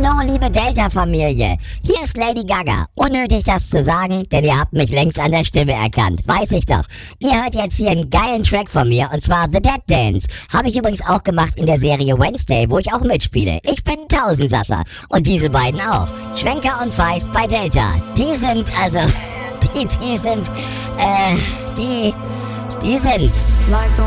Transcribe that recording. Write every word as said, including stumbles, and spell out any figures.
Hallo, liebe Delta-Familie. Hier ist Lady Gaga. Unnötig, das zu sagen, denn ihr habt mich längst an der Stimme erkannt. Weiß ich doch. Ihr hört jetzt hier einen geilen Track von mir, und zwar The Dead Dance. Habe ich übrigens auch gemacht in der Serie Wednesday, wo ich auch mitspiele. Ich bin Tausendsasser. Und diese beiden auch. Schwenker und Feist bei Delta. Die sind, also, die, die sind, äh, die, die sind's. Like the